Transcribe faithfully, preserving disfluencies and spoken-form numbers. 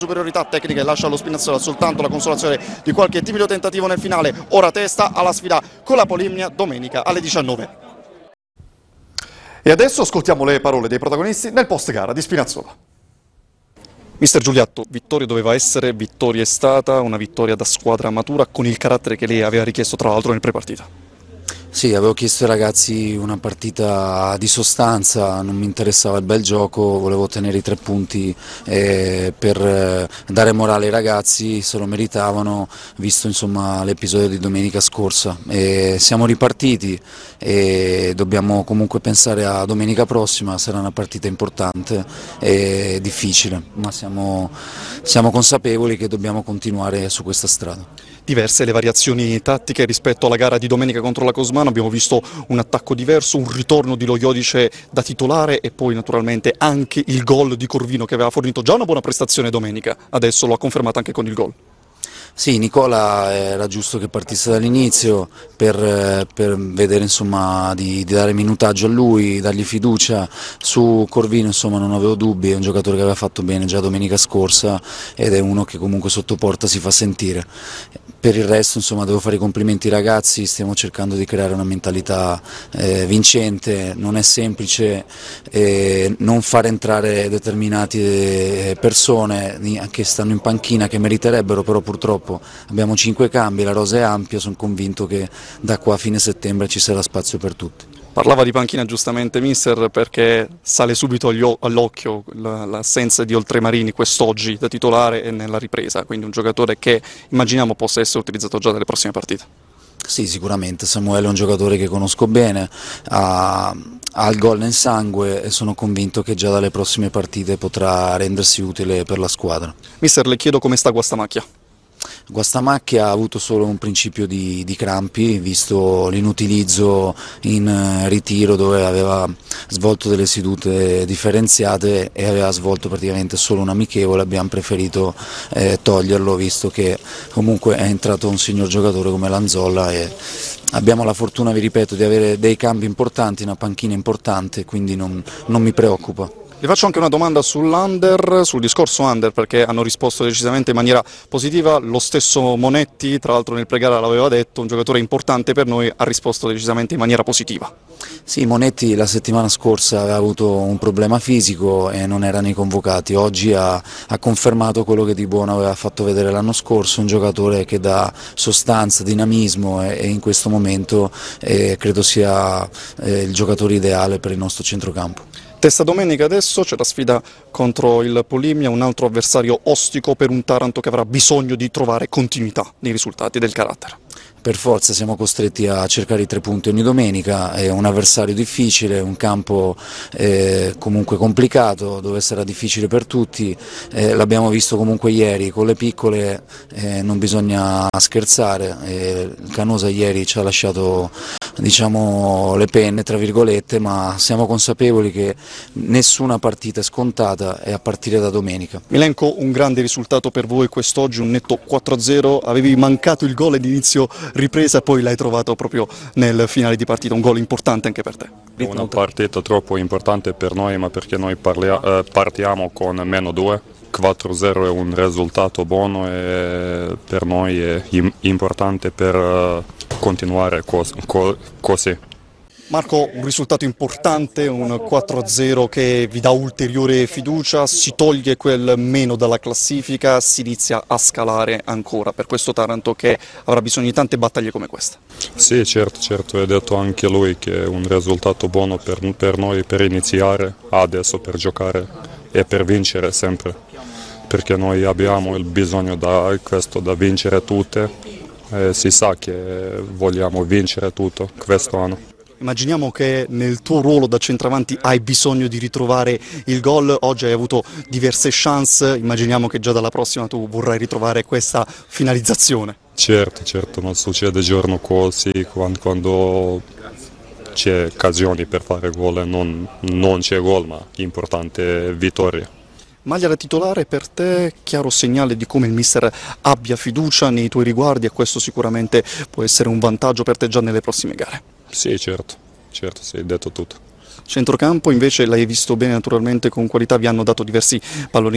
Superiorità tecnica e lascia allo Spinazzola soltanto la consolazione di qualche timido tentativo nel finale. Ora testa alla sfida con la Polimnia domenica alle diciannove. E adesso ascoltiamo le parole dei protagonisti nel post gara di Spinazzola. Mister Giuliatto, vittoria doveva essere, vittoria è stata, una vittoria da squadra matura con il carattere che lei aveva richiesto tra l'altro nel prepartita. Sì, avevo chiesto ai ragazzi una partita di sostanza, non mi interessava il bel gioco, volevo ottenere i tre punti eh, per eh, dare morale ai ragazzi, se lo meritavano, visto insomma l'episodio di domenica scorsa. E siamo ripartiti e dobbiamo comunque pensare a domenica prossima, sarà una partita importante e difficile, ma siamo, siamo consapevoli che dobbiamo continuare su questa strada. Diverse le variazioni tattiche rispetto alla gara di domenica contro la Cosmano, abbiamo visto un attacco diverso, un ritorno di Lo Iodice da titolare e poi naturalmente anche il gol di Corvino che aveva fornito già una buona prestazione domenica, adesso lo ha confermato anche con il gol. Sì, Nicola era giusto che partisse dall'inizio per, per vedere insomma di, di dare minutaggio a lui, dargli fiducia. Su Corvino insomma non avevo dubbi, è un giocatore che aveva fatto bene già domenica scorsa ed è uno che comunque sotto porta si fa sentire. Per il resto insomma devo fare i complimenti ai ragazzi, stiamo cercando di creare una mentalità eh, vincente, non è semplice eh, non far entrare determinate persone che stanno in panchina che meriterebbero, però purtroppo abbiamo cinque cambi, la rosa è ampia, sono convinto che da qua a fine settembre ci sarà spazio per tutti. Parlava di panchina giustamente mister perché sale subito all'occhio l'assenza di Oltremarini quest'oggi da titolare e nella ripresa, quindi un giocatore che immaginiamo possa essere utilizzato già nelle prossime partite. Sì, sicuramente, Samuele è un giocatore che conosco bene, ha, ha il gol nel sangue e sono convinto che già dalle prossime partite potrà rendersi utile per la squadra. Mister, le chiedo come sta Guastamacchia. Guastamacchia ha avuto solo un principio di, di crampi, visto l'inutilizzo in ritiro dove aveva svolto delle sedute differenziate e aveva svolto praticamente solo un amichevole, abbiamo preferito eh, toglierlo visto che comunque è entrato un signor giocatore come Lanzolla e abbiamo la fortuna, vi ripeto, di avere dei cambi importanti, una panchina importante, quindi non, non mi preoccupa. Vi faccio anche una domanda sull'under, sul discorso under, perché hanno risposto decisamente in maniera positiva. Lo stesso Monetti, tra l'altro nel pregara l'aveva detto, un giocatore importante per noi, ha risposto decisamente in maniera positiva. Sì, Monetti la settimana scorsa aveva avuto un problema fisico e non era nei convocati, oggi ha, ha confermato quello che di buono aveva fatto vedere l'anno scorso, un giocatore che dà sostanza, dinamismo e, e in questo momento eh, credo sia eh, il giocatore ideale per il nostro centrocampo. Testa domenica adesso c'è la sfida contro il Polimnia, un altro avversario ostico per un Taranto che avrà bisogno di trovare continuità nei risultati del carattere. Per forza siamo costretti a cercare i tre punti ogni domenica, è un avversario difficile, un campo eh, comunque complicato dove sarà difficile per tutti, eh, l'abbiamo visto comunque ieri, con le piccole eh, non bisogna scherzare, eh, il Canosa ieri ci ha lasciato diciamo le penne tra virgolette, ma siamo consapevoli che nessuna partita è scontata e a partire da domenica. Milenko, un grande risultato per voi quest'oggi, un netto quattro a zero, avevi mancato il gol all'inizio ripresa, poi l'hai trovato proprio nel finale di partita, un gol importante anche per te. È una partita troppo importante per noi, ma perché noi parlia, eh, partiamo con meno due, quattro a zero è un risultato buono e per noi è importante per uh, continuare cos co così. Marco, un risultato importante, un quattro a zero che vi dà ulteriore fiducia, si toglie quel meno dalla classifica, si inizia a scalare ancora per questo Taranto che avrà bisogno di tante battaglie come questa. Sì, certo, certo, ha detto anche lui che è un risultato buono per, per noi per iniziare, adesso per giocare e per vincere sempre, perché noi abbiamo il bisogno da questo, da vincere tutte, e si sa che vogliamo vincere tutto questo anno. Immaginiamo che nel tuo ruolo da centravanti hai bisogno di ritrovare il gol, oggi hai avuto diverse chance, immaginiamo che già dalla prossima tu vorrai ritrovare questa finalizzazione. Certo, certo, non succede giorno così, quando, quando c'è occasioni per fare gol e non, non c'è gol, ma l'importante è vittoria. Maglia da titolare per te, chiaro segnale di come il mister abbia fiducia nei tuoi riguardi e questo sicuramente può essere un vantaggio per te già nelle prossime gare. Sì, certo, certo, sì, hai detto tutto. Centrocampo invece l'hai visto bene naturalmente con qualità, vi hanno dato diversi palloni